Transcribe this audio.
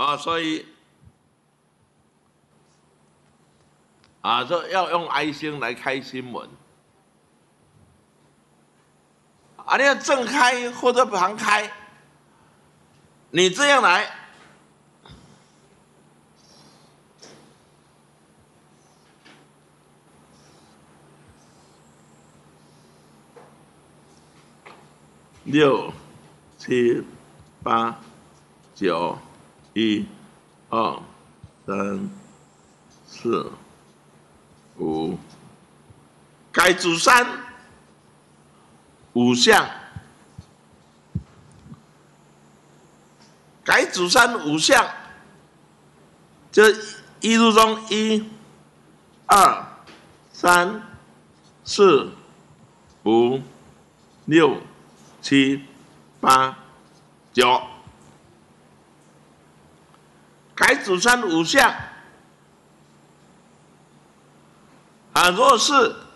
所以说要用爱心来开新闻。你要正开或者旁开，你这样来，6、7、8、9、1、2、3、4、5，改组3。5项，改组3 5项，就一路中1、2、3、4、5、6、7、8、9，改组3 5项。如果是